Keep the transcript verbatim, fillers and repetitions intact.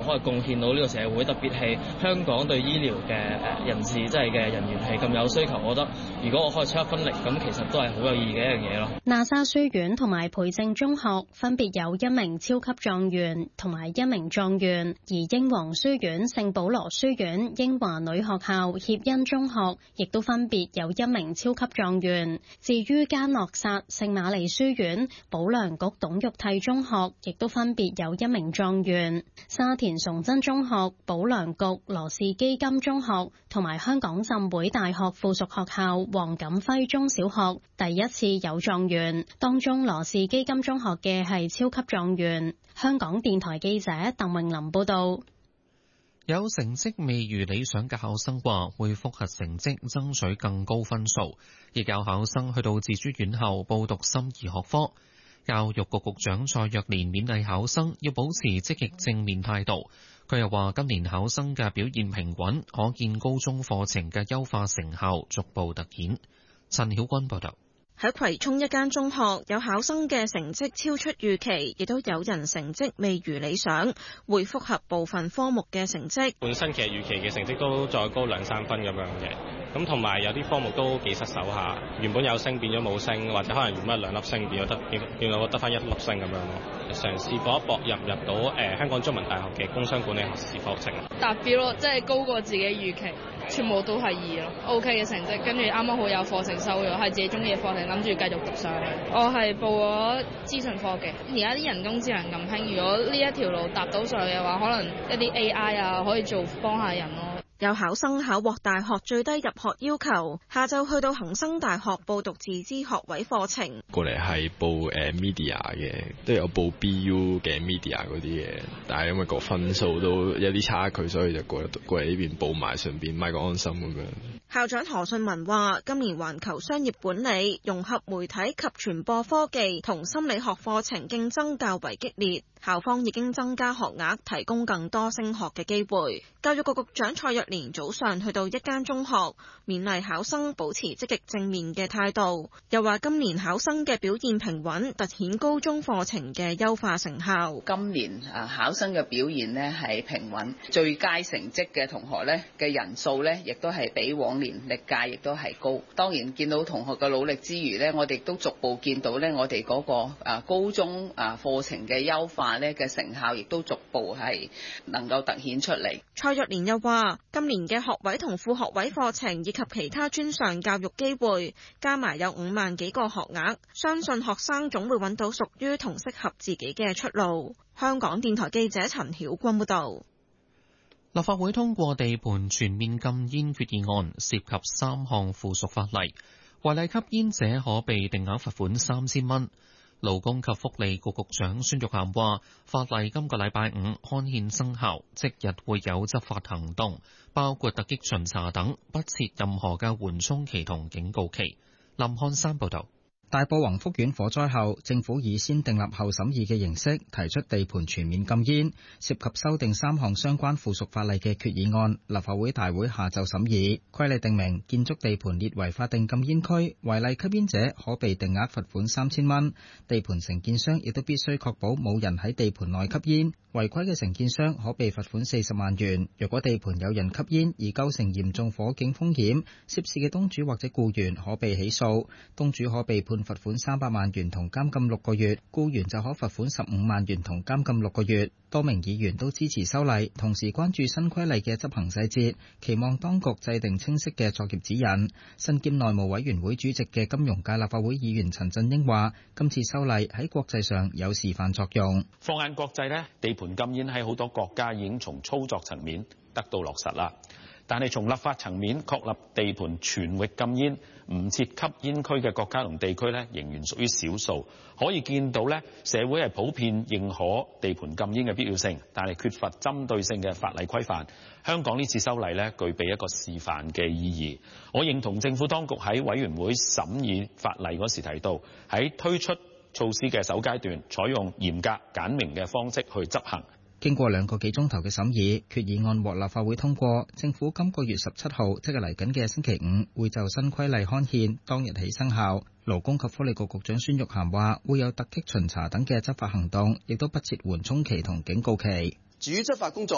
可以貢獻到呢個社會，特別係香港對醫療嘅誒人士，即係嘅人員係咁有需求，我覺得如果我可以出一分力，咁其實都係好有意義嘅一樣嘢咯。 喇沙書院同埋培正中學分別有一名超級狀元同埋一名狀元，而英皇書院、聖保羅書院、英華女學校、協恩中學亦都分別有一名超級狀元。至於嘉諾撒聖瑪利書院、保良局董玉娣中學亦都分別有一名狀元。沙田崇真中學、保良局羅氏基金中學同埋香港浸會大學附屬學校黃錦輝中小學第一次有狀元，當中羅氏基金中學嘅係超級狀元。香港電台記者鄧穎琳報道。 有成績未如理想嘅考生話會複核成績，爭取更高分數，亦有考生去到自主院校報讀心儀學科。教育局局長蔡若蓮勉勵考生要保持積極正面態度。佢又話今年考生嘅表現平穩，可見高中課程嘅優化成效逐步突顯。陳曉君報道。 喺葵涌一間中學，有考生嘅成績超出預期，亦都有人成績未如理想，會複核部分科目嘅成績。 本身其實預期嘅成績都再高兩三分咁樣嘅，咁同埋有啲科目都幾失手下，原本有升變咗冇升，或者可能原本兩粒星變咗得變變到得翻一粒星咁樣咯。嘗試搏一搏入入到誒、呃、香港中文大學嘅工商管理學士課程， 達標咯，即係高過自己預期，全部都係二咯 ，OK 嘅成績。跟住啱啱好有課程收咗，係自己中意嘅課程，諗住繼續讀上去。我係報咗資訊科技，而家啲人工智能咁興，如果呢一條路搭到上去嘅話，可能一啲 A I 啊可以做幫下人咯。 有考生考獲大學最低入學要求，下晝去到恒生大學報讀自資學位課程。 過嚟係報誒、uh, media 嘅，都有報 B U 嘅 media 嗰啲嘅，但係因為個分數都有啲差距，所以就過過嚟呢邊報埋，順便買個安心咁樣。 校長何信文話：今年環球商業管理、融合媒體及傳播科技同心理學課程競爭較為激烈，校方已經增加學額，提供更多升學嘅機會。教育局局長蔡若蓮早上去到一間中學，勉勵考生保持積極正面嘅態度，又話今年考生嘅表現平穩，凸顯高中課程嘅優化成效。 今年啊考生嘅表現呢係平穩，最佳成績嘅同學呢嘅人數呢亦都係比往年歷屆亦都係高。當然見到同學嘅努力之餘呢，我哋亦都逐步見到呢我哋嗰個啊高中啊課程嘅優化呢嘅成效，亦都逐步係能夠凸顯出嚟。 蔡若蓮又話：今年嘅學位同副學位課程以及其他專上教育機會，加埋有五萬幾個學額，相信學生總會揾到屬於同適合自己嘅出路。香港電台記者陳曉君報道。 立法會通過地盤全面禁煙決議案，涉及三項附屬法例，違例吸煙者可被定額罰款三千蚊。勞工及福利局局長孫玉菡話：法例今個禮拜五刊憲生效，即日會有執法行動，包括突擊巡查等，不設任何嘅緩衝期同警告期。林漢山報導。 大埔宏福苑火災後，政府以先訂立後審議嘅形式提出地盤全面禁煙，涉及修訂三項相關附屬法例嘅決議案，立法會大會下晝審議。規例定明，建築地盤列為法定禁煙區，違例吸煙者可被定額罰款三千蚊。地盤承建商亦都必須確保冇人喺地盤內吸煙，違規嘅承建商可被罰款四十萬元。若果地盤有人吸煙而構成嚴重火警風險，涉事嘅東主或者僱員可被起訴，東主可被判罰款三百萬元同監禁六個月，僱員就可罰款十五萬元同監禁六個月。多名議員都支持修例，同時關注新規例嘅執行細節，期望當局制定清晰嘅作業指引。身兼內務委員會主席嘅金融界立法會議員陳振英話：今次修例喺國際上有示範作用。 放眼國際呢，地盤禁煙喺好多國家已經從操作層面得到落實啦。但係從立法層面確立地盤全域禁煙、唔設吸煙區嘅國家同地區呢，仍然屬於少數。可以見到呢，社會係普遍認可地盤禁煙嘅必要性，但係缺乏針對性嘅法例規範。香港呢次修例呢，具備一個示範嘅意義。我認同政府當局喺委員會審議法例嗰時提到，喺推出措施嘅首階段，採用嚴格簡明嘅方式去執行。 經過兩個幾鐘頭嘅審議，決議案獲立法會通過。政府今個月十七號，即係嚟緊嘅星期五，會就新規例刊憲，當日起生效。勞工及福利局局長孫玉菡話，會有突擊巡查等嘅執法行動，亦都不設緩衝期同警告期。 至於執法工作